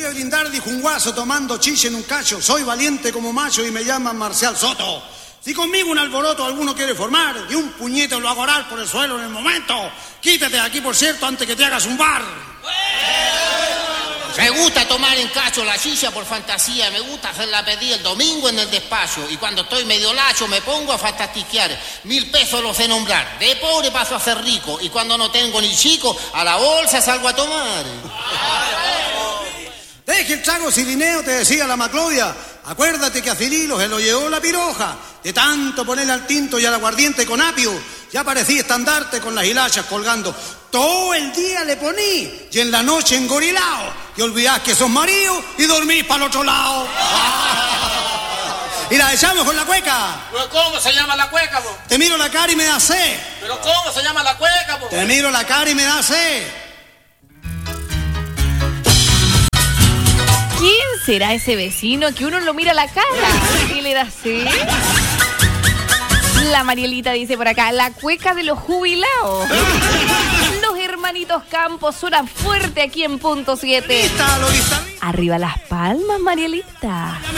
de brindar, dijo un guaso tomando chiche en un cacho. Soy valiente como macho y me llaman Marcial Soto. Si conmigo un alboroto alguno quiere formar, de un puñete lo hago orar por el suelo en el momento. Quítate de aquí, por cierto, antes que te hagas un bar. Me gusta tomar en cacho la chicha por fantasía, me gusta hacer la pedida el domingo en el despacho y cuando estoy medio lacho me pongo a fantastiquear. 1.000 pesos los sé nombrar, de pobre paso a ser rico y cuando no tengo ni chico, a la bolsa salgo a tomar. Deje el trago, Cirineo, te decía la Maclovia. Acuérdate que a Cirilo se lo llevó la piroja. De tanto ponerle al tinto y al aguardiente con apio, ya parecía estandarte con las hilachas colgando. Todo el día le poní y en la noche engorilao. Y olvidás que sos marido y dormís para el otro lado. Y la echamos con la cueca. ¿Pero cómo se llama la cueca, vos? Te miro la cara y me da sed. ¿Pero cómo se llama la cueca, vos? Te miro la cara y me da sed. ¿Quién será ese vecino que uno lo mira a la cara y le da sed? La Marielita dice por acá, la cueca de los jubilados. Los hermanitos Campos suenan fuerte aquí en punto 7. Arriba Las Palmas, Marielita.